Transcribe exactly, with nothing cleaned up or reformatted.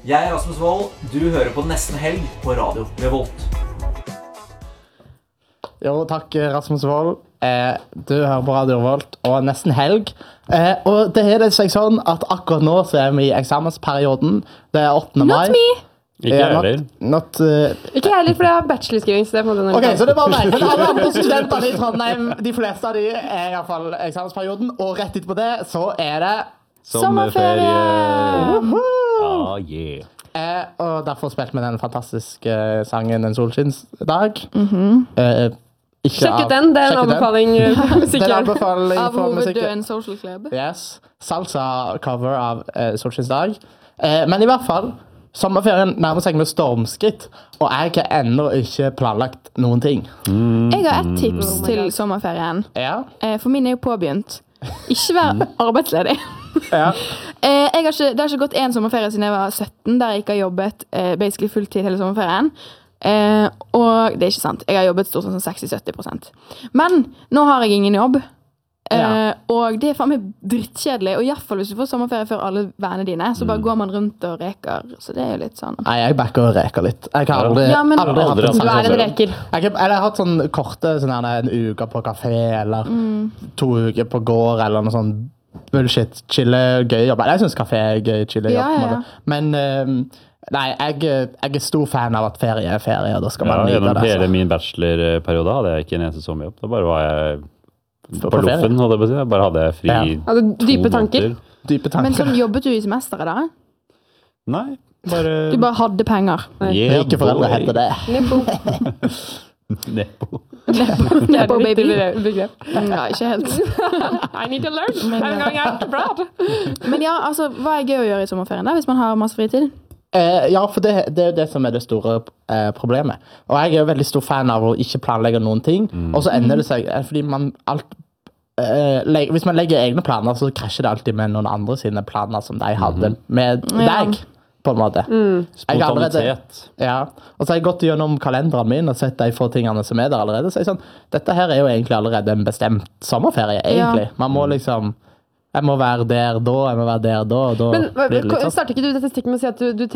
Jeg er Rasmus Wold, du hører på Nesten Helg på Radio Revolt. Jo, takk Rasmus Wold. Eh, du hører på Radio Revolt og Nesten Helg. Eh, og det er det seg sånn at akkurat nå så er vi i eksamensperioden. Det er åttende mai. Not me! Ikke Ja, heller. Not, not, uh, Ikke heller, for jeg har bachelorskriving, så det er på den ok, så det er bare meg. Men alle andre studentene i Trondheim, de fleste av de er i hvert fall eksamensperioden. Og rett etterpå det så er det Sommerferie! Ah, yeah. eh, Og derfor spilte vi den fantastiske eh, sangen En solskinnsdag. eh, ikke Sjekk av- ut den, det er en sjekk ut den. anbefaling. Det er en Sikkert. anbefaling Av for musikken. hoveddøen Social Club. Yes. Salsa-cover av eh, Solskinnsdag. Eh, men i hvert fall, sommerferien nærmer seg med stormskritt, og jeg har ennå ikke planlagt noen ting. Jeg har et tips til sommerferien. Ja. Eh, For min er jo påbegynt. Ikke vær arbeidsledig. Ja. Eh, jeg har ikke, det har ikke gått en sommerferie siden jeg var sytten, der jeg ikke har jobbet eh, basically fulltid hele sommerferien. Eh, og det er ikke sant. Jeg har jobbet stort sånn seksti til sytti prosent. Men nå har jeg ingen jobb. Eh, Ja. Og det er faen meg drittkjedelig. Og i hvert fall hvis du får sommerferie før alle vennene dine, så bare går man rundt og reker. Så det er jo litt sånn. Nei, jeg backer og reker litt. Jeg har aldri, Ja, men- aldri hatt Aldri en hatt Du sånn er en reker. Jeg har, eller jeg har hatt sånn korte, sånn her, en uke på kafé, eller to uker på gård, eller noe sånn bullshit, chille, gøy jobb. Jeg synes kafé er gøy, chille jobb. Ja, på en ja. måte. Men ehm, nei, jeg, jeg er stor fan av at ferie er ferie, og da skal Ja, man nyte gjennom det. hele Så. min bachelorperiode hadde jeg ikke en eneste sommerjobb. Da bare var jeg På på ferie. loffen, holdt jeg på å si. Jeg bare hadde jeg fri Ja. Hadde to dype tanker. måneder. Dype Men tanker. sånn jobbet du i semesteret da? Nei, bare... Du bare hadde penger. Yeah, Rike foreldre boy. heter det. Nepo. Nepo baby. begrep. Ja, ikke helt. I need to learn. I'm going out abroad. Men ja, altså, hva er gøy å gjøre i sommerferien da, hvis man har masse fritid? Eh, ja, for det, det er jo det som er det store eh, problemet. Og jeg er jo veldig stor fan av å ikke planlegge noen ting, og så ender det seg eh, fordi man alt eh, leg, hvis man legger egne planer, så krasjer det alltid med noen andre sine planer som de hadde med Ja. deg, på en måte. Jeg har allerede- Spontanitet. Ja, og så har jeg gått gjennom kalenderen min og sett de få tingene som er der allerede, så jeg er sånn, dette her er jo egentlig allerede en bestemt sommerferie, egentlig. Man må liksom, jeg må være der da, jeg må være der da, og da Men blir det litt sånn. starter ikke du dette stikket med å si at du, du